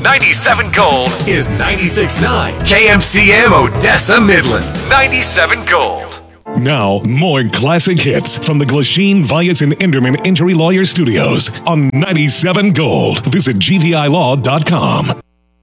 97 Gold is 96.9. KMCM Odessa Midland. 97 Gold. Now, more classic hits from the Glasheen, Vyas, and Enderman Injury Lawyer Studios on 97 Gold. Visit gvilaw.com.